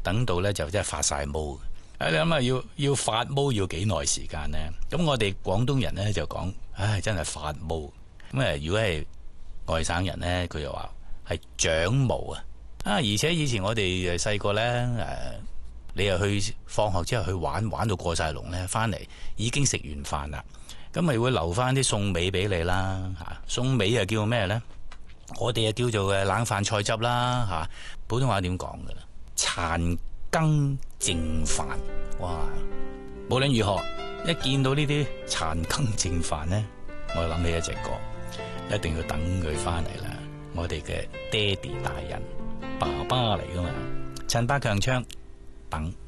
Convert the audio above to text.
等到咧就真係發晒毛。你諗下要發毛要幾耐時間呢？咁我哋廣東人咧就講，唉，真係發毛。咁如果係外省人咧，佢又話係長毛啊！而且以前我哋細個咧，你又去放學之後去玩到過晒龍咧，翻嚟已經食完飯啦，咁咪會留翻啲餸尾俾你啦嚇。餸尾又叫咩咧？我哋又叫做冷飯菜汁啦嚇。普通話點講噶啦？殘羹剩飯。哇！無論如何，一見到呢啲殘羹剩飯咧，我就諗起一隻歌，一定要等佢翻嚟啦。我哋嘅爹哋大人，爸爸嚟噶嘛？陳百強唱《等》。